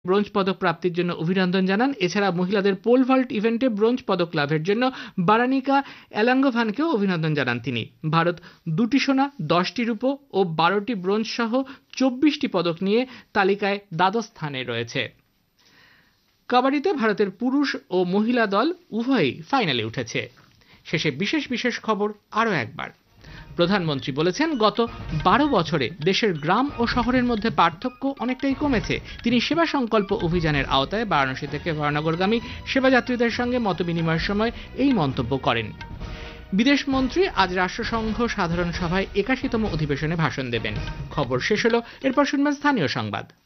Bronze পদক প্রাপ্তির জন্য অভিনন্দন জানান। এছাড়া মহিলাদের পোল ভল্ট ইভেন্টে ব্রোঞ্জ পদক লাভের জন্য বারানিকা এলাঙ্গোভানকেও অভিনন্দন জানান তিনি। ভারত 2টি সোনা, 10টি রূপো ও 12টি ব্রোঞ্জ সহ 24টি পদক নিয়ে তালিকায় দ্বাদশ স্থানে রয়েছে। কাবাডিতে ভারতের পুরুষ ও মহিলা দল উভয়ই ফাইনালে উঠেছে। শেষে বিশেষ খবর আরও একবার। প্রধানমন্ত্রী বলেছেন, গত 12 বছরে দেশের গ্রাম ও শহরের মধ্যে পার্থক্য অনেকটাই কমেছে। তিনি সেবা সংকল্প অভিযানের আওতায় বারাণসী থেকে ভয়নগরগামী সেবাযাত্রীদের সঙ্গে মতবিনিময়ের সময় এই মন্তব্য করেন। বিদেশমন্ত্রী আজ রাষ্ট্রসংঘ সাধারণ সভায় 81তম অধিবেশনে ভাষণ দেবেন। খবর শেষ হলো, এরপর শুনবেন স্থানীয় সংবাদ।